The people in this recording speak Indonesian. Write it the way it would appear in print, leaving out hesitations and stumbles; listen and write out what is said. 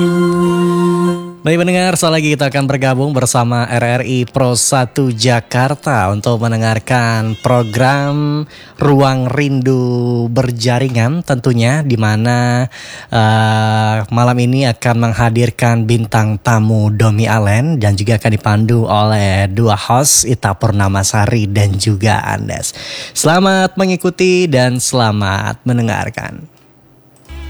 Baik pendengar, sekali lagi kita akan bergabung bersama RRI Pro 1 Jakarta untuk mendengarkan program Ruang Rindu Berjaringan tentunya, di mana malam ini akan menghadirkan bintang tamu Domi Allen dan juga akan dipandu oleh dua host, Ita Purnamasari dan juga Andes. Selamat mengikuti dan selamat mendengarkan.